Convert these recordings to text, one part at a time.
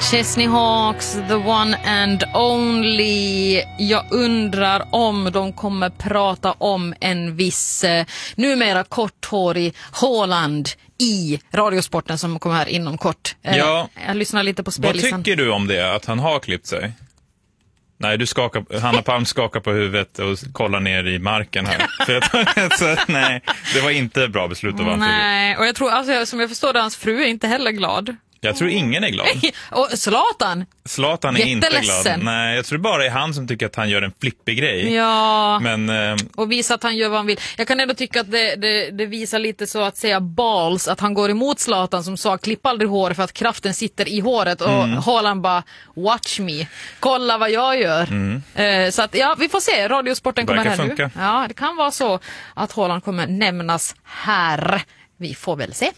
Chesney Hawks, the one and only. Jag undrar om de kommer prata om en viss numera korthårig Haaland i Radiosporten som kommer här inom kort. Ja. Jag lyssnar lite på spellistan. Vad tycker du om det, att han har klippt sig? Nej, Hanna Palm skakar på huvudet och kollar ner i marken här. Så, nej, det var inte bra beslut av han. Nej, och jag tror, alltså, som jag förstår det, hans fru är inte heller glad. Jag tror ingen är glad. Och Zlatan är inte glad. Nej, jag tror bara det är han som tycker att han gör en flippig grej. Ja, men, och visar att han gör vad han vill. Jag kan ändå tycka att det visar lite så att säga balls, att han går emot Zlatan som sa klipp aldrig hår för att kraften sitter i håret. Och Haaland bara, watch me, kolla vad jag gör. Så att ja, vi får se. Radiosporten kommer här nu. Ja, det kan vara så att Haaland kommer nämnas här. Vi får väl se.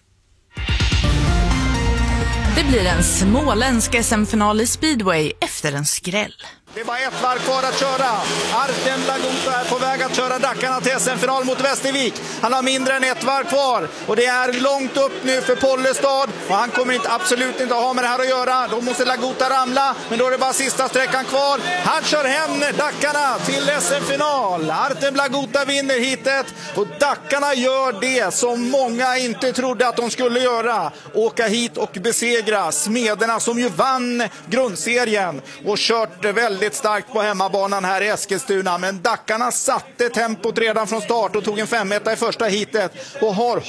Det blir en småländsk SM-final i speedway efter en skräll. Det är bara ett varv kvar att köra. Artem Lagota är på väg att köra Dackarna till SM-final mot Västervik. Han har mindre än ett varv kvar. Och det är långt upp nu för Pollestad. Och han kommer absolut inte att ha med det här att göra. Då måste Lagota ramla. Men då är det bara sista sträckan kvar. Han kör hem Dackarna till SM-final. Artem Lagota vinner hitet. Och Dackarna gör det som många inte trodde att de skulle göra. Åka hit och besegra Smederna som ju vann grundserien. Och kört väldigt starkt på hemmabanan här i Eskilstuna, men Dackarna satte tempot redan från start och tog en 5-1 i första hitet och har